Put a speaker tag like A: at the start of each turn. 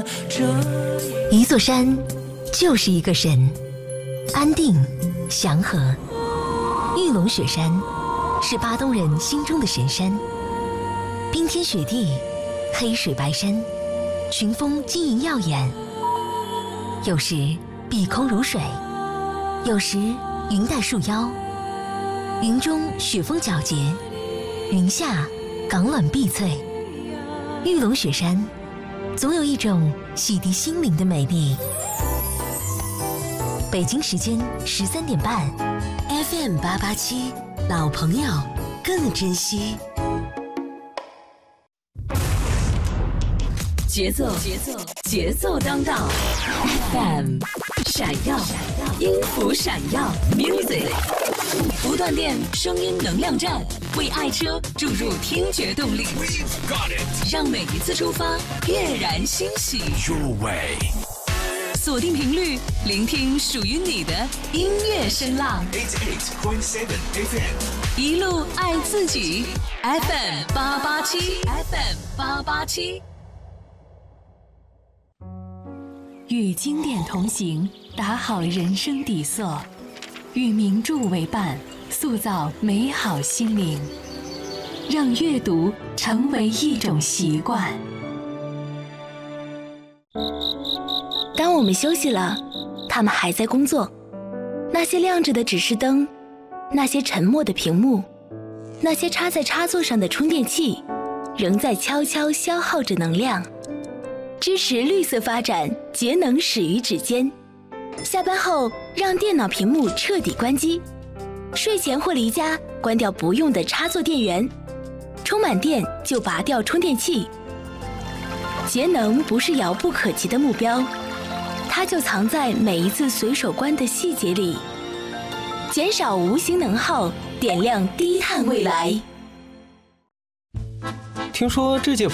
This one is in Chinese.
A: 一座山就是一个神，安定祥和。玉龙雪山是巴东人心中的神山，冰天雪地，黑水白山，群峰晶莹耀眼，有时碧空如水，有时云带树腰，云中雪峰皎洁，云下港卵碧翠。玉龙雪山总有一种洗涤心灵的美丽。北京时间13点半 ，FM 887，老朋友更珍惜。
B: 节奏当道 ，FM 闪耀，音符闪耀 ，Music 不断电声音能量站，为爱车注入听觉动力，让每一次出发跃然欣喜。锁定频率，聆听属于你的音乐声浪。88.7 FM， 一路爱自己 ，FM 887 ，FM 887。与经典同行，打好人生底色；与名著为伴，塑造美好心灵。让阅读成为一种习惯。
C: 当我们休息了，他们还在工作。那些亮着的指示灯，那些沉默的屏幕，那些插在插座上的充电器，仍在悄悄消耗着能量。支持绿色发展，节能始于指尖。下班后，让电脑屏幕彻底关机。睡前或离家，关掉不用的插座电源。充满电就拔掉充电器。节能不是遥不可及的目标，它就藏在每一次随手关的细节里。减少无形能耗，点亮低碳未来。
D: 听说这届